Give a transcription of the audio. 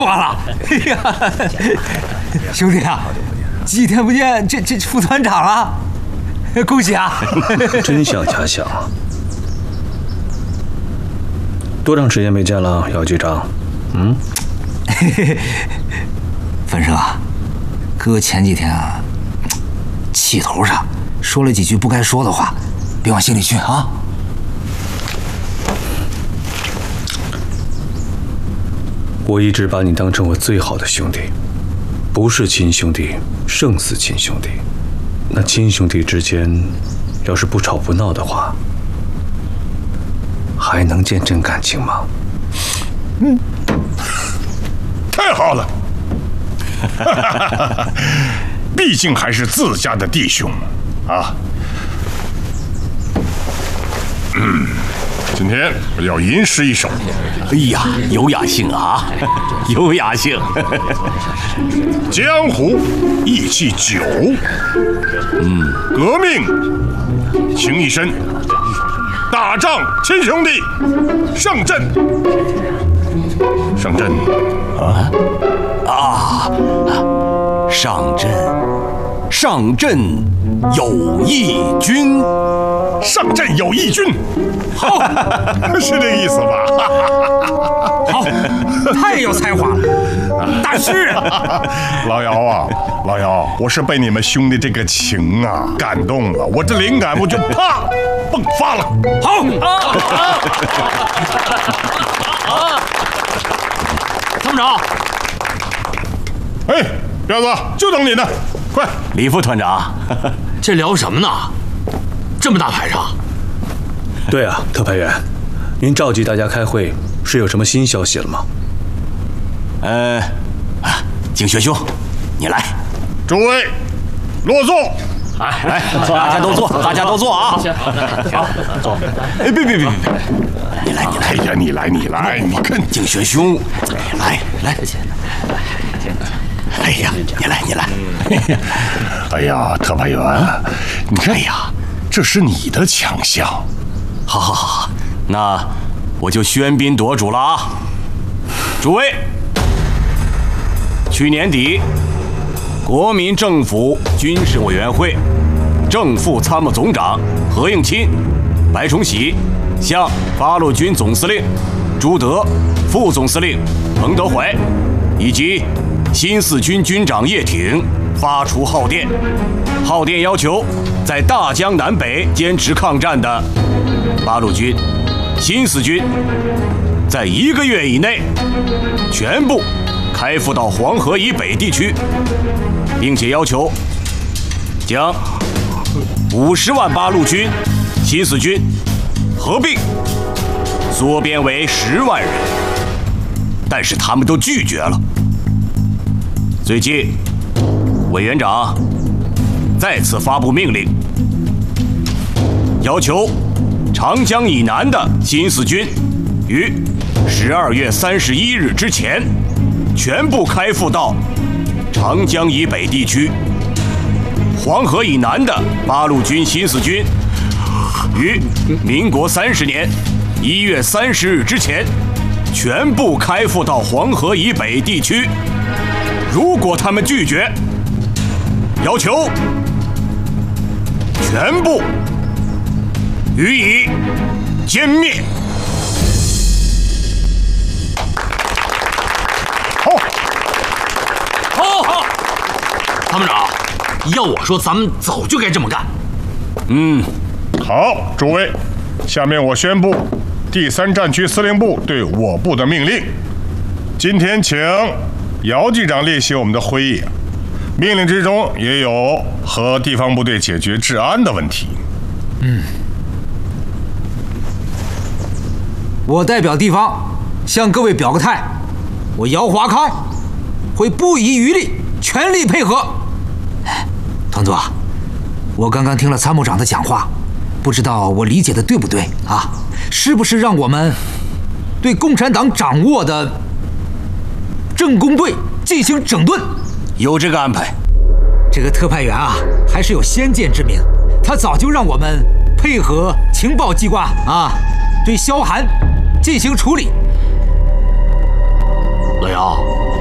完了！哎呀，兄弟啊，几天不见，这副团长了，恭喜啊！ 真像假想啊！多长时间没见了，姚局长？ 文生啊，哥前几天啊，气头上说了几句不该说的话，别往心里去啊。 我一直把你当成我最好的兄弟，不是亲兄弟胜似亲兄弟。那亲兄弟之间，要是不吵不闹的话，还能见真感情吗？ 太好了！毕竟还是自家的弟兄啊。今天我要吟诗一首。 哎呀，有雅兴啊，有雅兴。 江湖义气久，革命情义深，打仗亲兄弟，上阵。上阵上阵，上阵有义军， 上阵有义军， 好， 是这个意思吧？ 好，太有才华了，大诗人。 老姚啊，老姚，我是被你们兄弟这个情啊感动了，我这灵感我就啪迸发了。 好， 参谋长， 哎，彪子，就等你呢，快！ 李副团长， 这聊什么呢？这么大排场。 对啊，特派员，您召集大家开会是有什么新消息了吗？ 景轩兄，你来。 诸位，落座。 来，大家都坐，大家都坐啊！ 好，坐。 哎，别，你来， 哎呀，你来，你看景轩兄，来。哎呀，你来。 哎呀，特派员，你看呀，这是你的强项。 好，那我就喧宾夺主了啊！诸位，去年底，国民政府军事委员会正副参谋总长何应钦、白崇禧向八路军总司令朱德、副总司令彭德怀以及新四军军长叶挺发出号电，号电要求在大江南北坚持抗战的八路军、新四军，在1个月以内全部开赴到黄河以北地区，并且要求将50万八路军、新四军合并缩编为10万人，但是他们都拒绝了。最近，委员长再次发布命令，要求长江以南的新四军于12月31日之前全部开赴到长江以北地区，黄河以南的八路军新四军于民国30年1月30日之前全部开赴到黄河以北地区。如果他们拒绝，要求全部予以歼灭。 好，参谋长，要我说，咱们早就该这么干。 好，诸位，下面我宣布第3战区司令部对我部的命令。今天请姚局长列席我们的会议，命令之中也有和地方部队解决治安的问题。 我代表地方向各位表个态，我姚华康会不遗余力，全力配合。团座，我刚刚听了参谋长的讲话，不知道我理解的对不对啊？是不是让我们对共产党掌握的政工队进行整顿？ 有这个安排。 这个特派员啊，还是有先见之明，他早就让我们配合情报机关啊，对萧寒进行处理。 老姚，